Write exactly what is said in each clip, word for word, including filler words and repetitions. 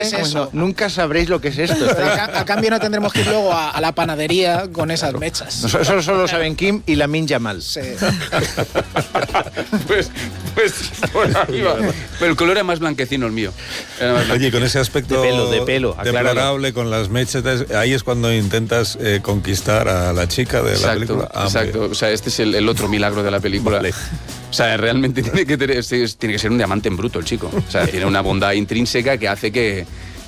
es bueno, eso. Nunca sabréis lo que es esto. A, a cambio no tendremos que ir luego a, a la panadería con esas mechas. No, eso solo saben Kim y Lamin Yamal. Sí. pues, pues por ahí va. Pero el color era más blanquecino el mío. Oye, con ese aspecto de pelo, de pelo, deplorable, con las mechetas, ahí es cuando intentas eh, conquistar a la chica de exacto, la película. Ah, exacto, o sea, este es el, el otro milagro de la película. Vale. O sea, realmente tiene que, tener, tiene que ser un diamante en bruto el chico. O sea, tiene una bondad intrínseca que hace que,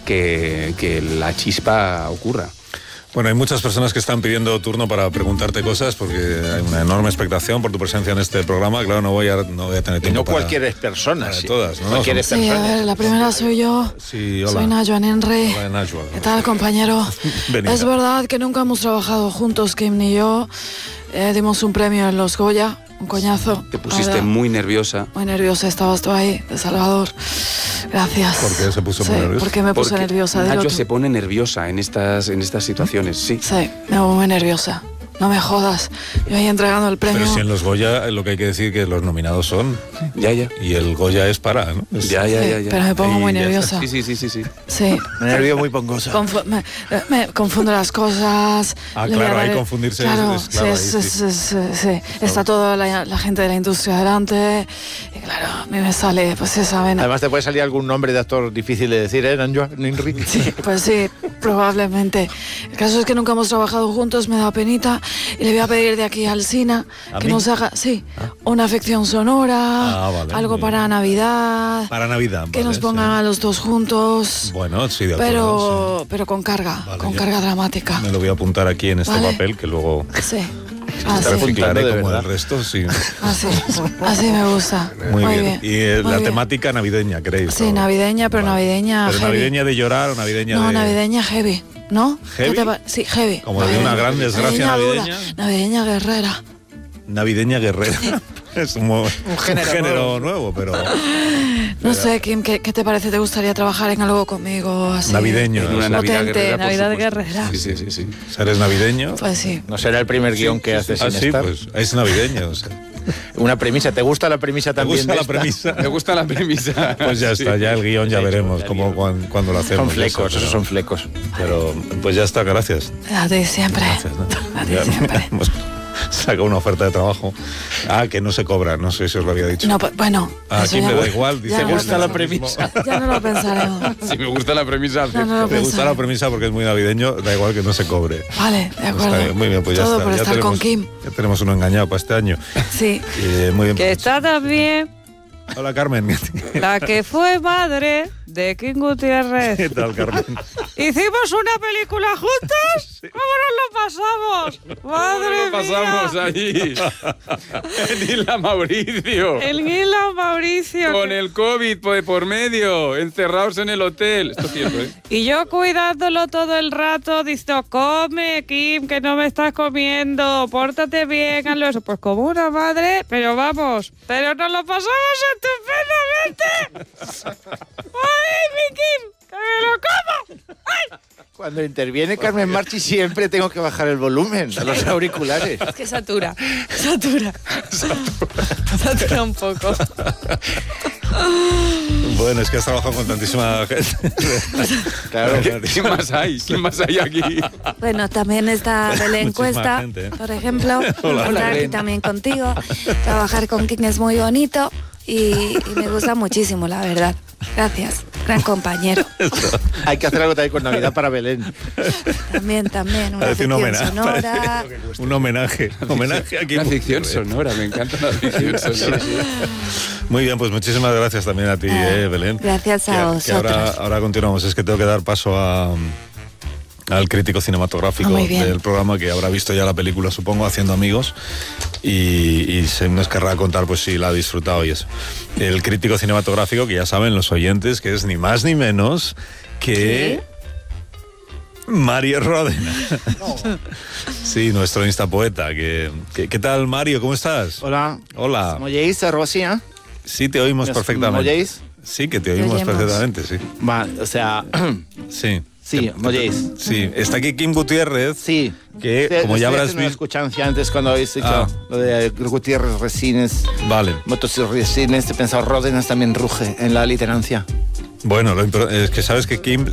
que, que la chispa ocurra. Bueno, hay muchas personas que están pidiendo turno para preguntarte cosas porque hay una enorme expectación por tu presencia en este programa. Claro, no voy a, no voy a tener tiempo. Y no para, cualquier persona, para sí. todas, ¿no? Cualquier sí, a ver, la primera soy yo. Sí, hola. Soy Najwa Nenri. Hola, Najwa. ¿Qué tal, compañero? Es verdad que nunca hemos trabajado juntos, Kim ni yo. Eh, dimos un premio en los Goya, un coñazo. Te pusiste muy nerviosa. Muy nerviosa, estabas tú ahí, de Salvador. Gracias. ¿Por qué se puso sí, muy nerviosa? ¿Por qué me puse Porque nerviosa? Nacho se pone nerviosa en estas, en estas situaciones, sí. Sí, me pongo muy nerviosa. No me jodas. Yo ahí entregando el premio. Pero si en los Goya lo que hay que decir que los nominados son. Ya, ya. Y el Goya es para, ¿no? Es, ya, ya, sí, ya, ya. Pero me pongo y muy ya nerviosa. Sí, sí, sí, sí, sí. Sí. Me nervio muy pongosa. Confu me, me confundo las cosas. Ah, claro, ahí confundirse claro, es, es claro. Sí, Ahí, sí, sí. sí, sí, sí. Está toda la, la gente de la industria delante. Y claro, a mí me sale pues esa vena. Además te puede salir algún nombre de actor difícil de decir, ¿eh, Najwa Nenri? Sí, pues sí, probablemente. El caso es que nunca hemos trabajado juntos, me da penita. Y le voy a pedir de aquí al Sina que mí? nos haga, sí, ah. una afección sonora, ah, vale, algo para Navidad. Para Navidad, que vale, nos pongan sí. a los dos juntos. Bueno, sí, de acuerdo. Pero, sí. pero con carga, vale, con carga dramática. Me lo voy a apuntar aquí en este vale. papel que luego. Sí. Así. Reciclaré como el resto, sí. Así, así me gusta. Muy, Muy bien. bien. Y eh, Muy la bien. temática navideña, ¿queréis? Sí, navideña, pero vale. navideña ¿Pero heavy. navideña de llorar o navideña no, de...? No, navideña heavy, ¿no? ¿Heavy? ¿Qué te sí, heavy. Como de una gran desgracia navideña. Navideña, navideña guerrera. Navideña guerrera. Es un, un género, un género nuevo. nuevo, pero... No sé, Kim, ¿qué, ¿qué te parece? ¿Te gustaría trabajar en algo conmigo así? Navideño. En una Navidad potente, guerrera, Navidad guerrera. Sí, sí, sí, sí. ¿Eres navideño? Pues sí. No será el primer guión que haces ah, sin sí, estar. Pues es navideño, o sea. Una premisa. ¿Te gusta la premisa también? ¿Te gusta la premisa? Me gusta la premisa. Pues ya está, ya el guión ya veremos ya como cuando, cuando lo hacemos. Son flecos, eso, esos son flecos. Pero pues ya está, gracias. A ti siempre. Gracias, ¿no? A ti siempre. Saca una oferta de trabajo. Ah, que no se cobra, no sé si os lo había dicho. No, pues, bueno. Ah, aquí me da igual. Dice, ¿te gusta la premisa? Ya no lo pensaremos. Si me gusta la premisa. No, no lo te gusta la premisa porque es muy navideño, da igual que no se cobre. Vale, de acuerdo. Bien, muy bien, pues ya Todo está. por ya estar tenemos, con Kim. Ya tenemos uno engañado para este año. Sí. Eh, muy bien. Que está también Hola, Carmen. la que fue madre de Kim Gutiérrez. ¿Qué tal, Carmen? ¿Hicimos una película juntos? Sí. ¿Cómo nos lo pasamos? ¡Madre lo pasamos mía! allí? En Isla Mauricio. El Isla Mauricio. Con que... el COVID por, por medio, encerrados en el hotel. Esto es cierto, ¿eh? Y yo cuidándolo todo el rato, diciendo, come, Kim, que no me estás comiendo, pórtate bien, hazlo eso. Pues como una madre, pero vamos, pero nos lo pasamos estupendamente. ¡Ay, mi Kim, que me lo como! ¡Ay! Cuando interviene Carmen Marchi siempre tengo que bajar el volumen a los auriculares. Es que satura, satura. Satura un poco. Bueno, es que has trabajado con tantísima gente. Claro. ¿Quién más hay? ¿Quién más hay aquí? Bueno, también está Belén Muchísima Cuesta, gente, ¿eh? por ejemplo. Hola, estar aquí Belén. también contigo. Trabajar con Kim es muy bonito y, y me gusta muchísimo, la verdad. Gracias, gran compañero. Hay que hacer algo también con Navidad para Belén. También, también, una Parece un afección homenaje. sonora. Un homenaje. Homenaje aquí. Una ficción sonora, me encanta la ficción sonora. Muy bien, pues muchísimas gracias también a ti, Ah, eh, Belén. gracias a Que- que vosotros. ahora, ahora continuamos. Es que tengo que dar paso a, al crítico cinematográfico Muy bien. del programa, que habrá visto ya la película, supongo, Haciendo Amigos, y, y se nos querrá contar pues si la ha disfrutado y eso. El crítico cinematográfico, que ya saben los oyentes, que es ni más ni menos que... Mario Ródena. Sí, nuestro instapoeta. Que, que, ¿Qué tal, Mario? ¿Cómo estás? Hola. Hola. ¿M'oyéis, Rosia? Sí, te oímos ¿Me- perfectamente. ¿me oyéis? Sí, que te oímos oyemos. perfectamente, sí. Va, o sea, Sí. sí, ¿m'oyéis? Sí, está aquí Kim Gutiérrez, Sí. que Ustedes- como ya ustedes habrás no visto... escuchancia antes cuando habéis dicho Ah. lo de Gutiérrez Resines, Vale. Motos Resines, he pensado Ródenas también ruge en la literancia. Bueno, lo impor- es que sabes que Kim